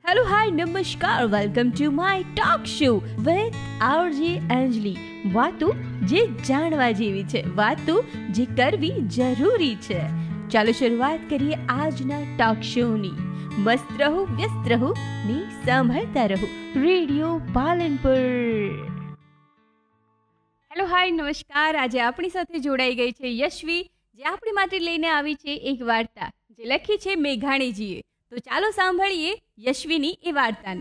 Hello, hi, namaskar. Welcome to my talk show with RJ Anjali. વાતો જે જાણવા જેવી છે, વાતો જે કરવી જરૂરી છે. ચાલો શરૂઆત કરીએ આજના ટોક શોની. મસ્ત રહો, વ્યસ્ત રહો ને સાંભળતા રહો રેડિયો પાલનપુર. હેલો, હાય, નમસ્કાર. આજે આપણી સાથે જોડાઈ ગઈ છે યશવી, જે આપણી માટે લઈને આવી છે એક વાર્તા જે લખી છે મેઘાણીજીએ. તો ચાલો સાંભળીએ યશવીની એ વાર્તાને.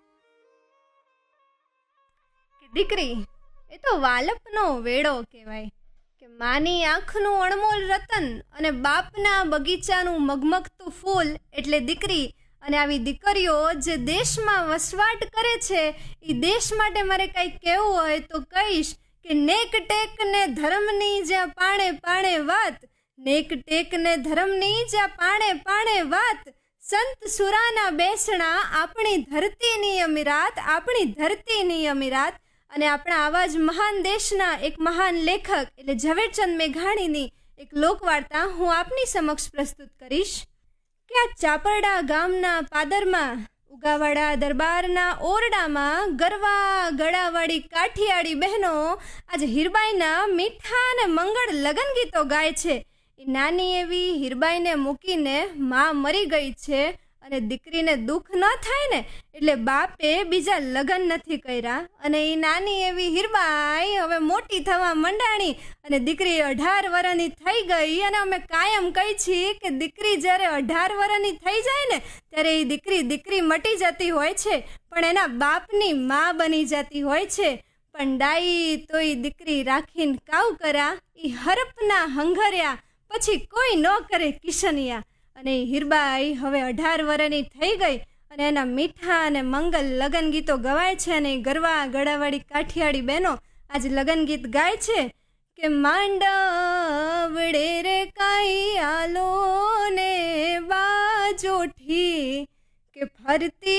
દીકરી એ તો વાલપનો વેડો કહેવાય કે માની આંખનું અણમોલ રતન અને બાપના બગીચાનું મગમગતું ફૂલ એટલે દીકરી. અને આવી દીકરીઓ જે દેશમાં વસવાટ કરે છે એ દેશ માટે મારે કંઈ કહેવું હોય તો કહીશ કે નેક ટેક ને ધર્મની જ્યાં પાણે પાણે વાત, નેક ટેક ને ધર્મની જ્યાં પાણે પાણે વાત, સંત સુરાના બેસણા આપણી ધરતીની અમીરાત, આપણી ધરતીની અમીરાત. અને આપણા આવા જ મહાન દેશના એક મહાન લેખક એટલે ઝવેરચંદ મેઘાણીની એક લોકવાર્તા હું આપની સમક્ષ પ્રસ્તુત કરીશ કે આ ચાપરડા ગામના પાદરમાં ઉગાવાડા દરબારના ઓરડામાં ગરવા ગળાવાળી કાઠિયાડી બહેનો આજે હીરબાઈના મીઠા અને મંગળ લગન ગીતો ગાય છે. એ નાની એવી હીરબાઈને મૂકીને માં મરી ગઈ છે અને દીકરીને દુઃખ ન થાય ને એટલે બાપે બીજા લગ્ન નથી કર્યા. અને એ નાની એવી હીરબાઈ હવે મોટી થવા મંડાણી અને દીકરી 18 વર્ષની થઈ ગઈ. અને અમે કાયમ કહી છીએ કે દીકરી જ્યારે 18 વર્ષની થઈ જાય ને ત્યારે એ દીકરી મટી જતી હોય છે પણ એના બાપની માં બની જતી હોય છે. પણ ડાઈ તો એ દીકરી રાખીને કાવ કરા, એ હરપના હંગર્યા પછી કોઈ ન કરે કિશનિયા. અને હીરબાઈ હવે 18 વર્ષની થઈ ગઈ અને એના મીઠા અને મંગલ લગન ગીતો ગવાય છે. અને ગરવા ગળાવાળી કાઠિયાડી બહેનો આજે લગન ગીત ગાય છે કે માંડવડે રે કાઈ આલો ને બાજોઠી કે ફરતી